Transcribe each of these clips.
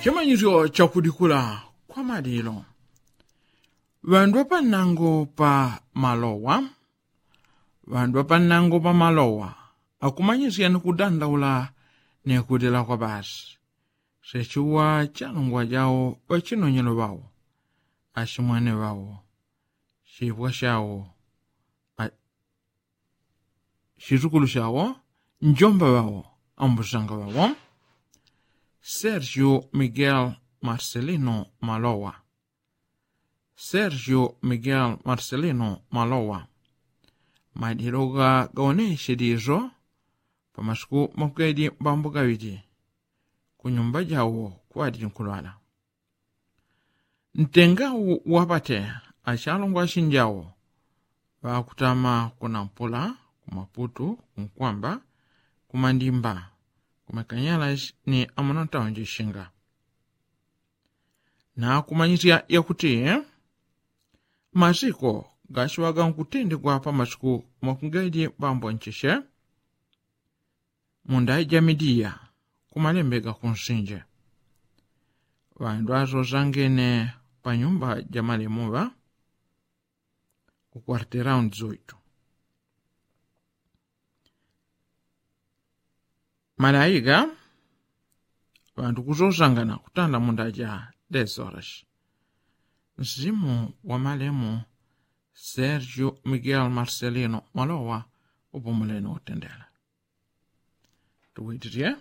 chimanyiro chakudikula kwa maliro. Vandu apanango pa malowa. Vandu apanango pa malowa akumanyisiyani kudandaula ne kudela kwa basi. Sechuwa chanungwa jao wachinonyelo wao. Ashimwane wao. Shibwa shao. Shizukulu shao. Njomba wao. Ambusanga wao. Sergio Miguel Marcelino Malowa. Sergio Miguel Marcelino Malowa. Madiroga gaoneshe dizo pamasiku makwedi bambuga witi kunyumba jawo kwadi nkulwana. Ntenga wapate achalongwa shinjawo bakutama kunampula kumaputu kunkwamba kumandimba kumakanyala ni amonota onje shinga. Na kumanyisia yakuti masiko gashiwaga nkutende kwa pamasiku makungaidi bambo nchishe munda jamidia kumalembega kunsinje. Vandu azo zangene pa nyumba jamale muba kukwarte round zoitu. Malaiga vandu kuzozangana kutanda munda ja 10 horas. Mzimu wa malemu Sergio Miguel Marcelino Malowa upumuleno utendela. Tuwitirie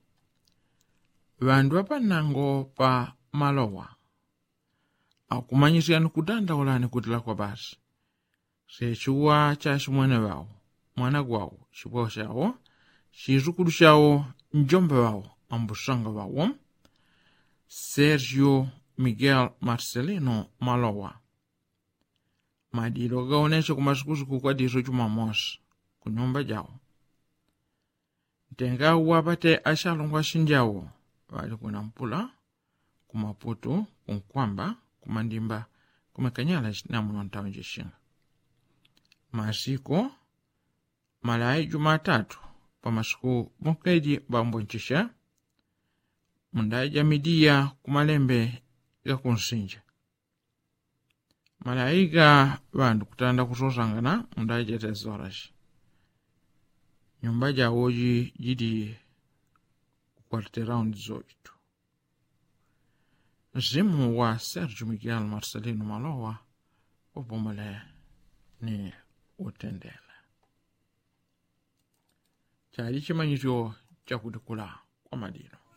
vandu apanango pa malowa akumanyisiyani kudandaulani kudila kwa basi. Sechuwa chashimwene wao, mwana gwao, shibwa shao, shizukulu shao, njombe wao, ambusanga wao. Sergio Miguel Marcelino Malowa. Madiro gaoneshe kumasukusuku kwa diso Jumamosi kunyumba jao. Ntenga wapate ashalongwa shinjawo wali kunampula kumaputu kunkwamba kumandimba kumekanyala na munonta onje shinga. Masiko malai Jumatatu pamasiku mukedi bambo nchisha mundaja midia kumalembe ya kunsinja. Malaiga vandu kutanda kusosangana mundaja 10 horas. Nyumba jawo jidi kukwarte round zoitu. Mzimu wa Sergio Miguel Marcelino Malowa upumule ni utendela. Chali chimanyiro chakudikula kwa madino.